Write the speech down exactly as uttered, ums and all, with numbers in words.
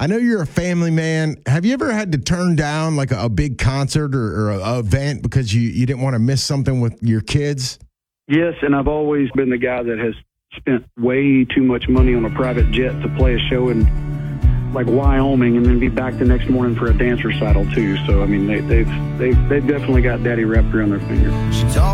I know you're a family man. Have you ever had to turn down like a, a big concert or, or a, a event because you, you didn't want to miss something with your kids? Yes, and I've always been the guy that has spent way too much money on a private jet to play a show in like Wyoming and then be back the next morning for a dance recital too. So I mean, they, they've they've they've definitely got daddy wrapped around their finger.